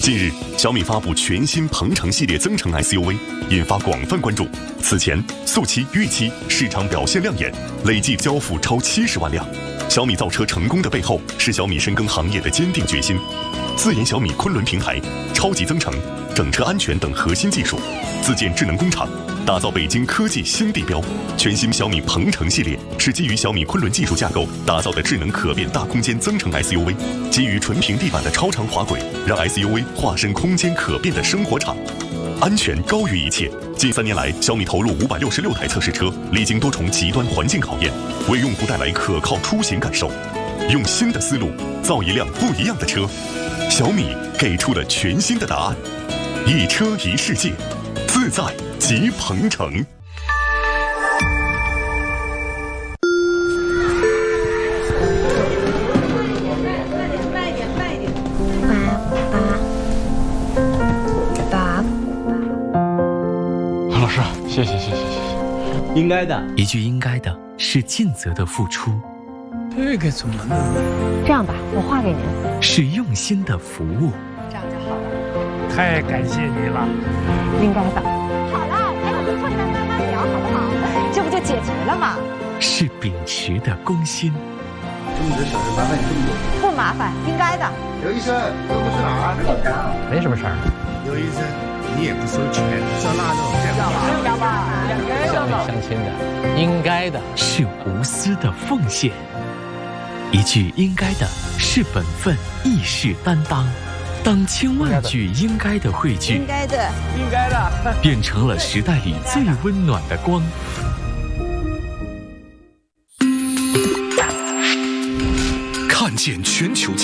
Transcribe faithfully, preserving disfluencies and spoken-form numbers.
近日，小米发布全新鹏程系列增程 S U V， 引发广泛关注。此前，速七、预期市场表现亮眼，累计交付超七十万辆。小米造车成功的背后，是小米深耕行业的坚定决心。自研小米昆仑平台、超级增程、整车安全等核心技术，自建智能工厂，打造北京科技新地标。全新小米鹏程系列是基于小米昆仑技术架构打造的智能可变大空间增程 S U V， 基于纯平地板的超长滑轨，让 S U V 化身空间可变的生活场。安全高于一切。近三年来，小米投入五百六十六台测试车，历经多重极端环境考验，为用户带来可靠出行感受。用新的思路造一辆不一样的车，小米给出了全新的答案。一车一世界，自在即鹏程。 老师，谢谢谢谢谢谢， 应该的。 一句应该的是尽责的付出， 这个怎么弄？ 这样吧，我画给您。 是用心的服务。 这样就好了。 太感谢你了。 应该的。好了，还有个困难慢慢聊，好不好？这不就解决了吗？ 是秉持的公心。 这么多小事麻烦你这么多。 不麻烦，应该的。 刘医生，这不是哪儿？ 没什么事儿。 刘医生，你也不收钱，这那种。 要吧，乡里乡亲的，应该的。 是无私的奉献。一句应该的是本分，亦是担当。当千万句应该的汇聚， 应该的， 应该的， 变成了时代里最温暖的光。 看见全球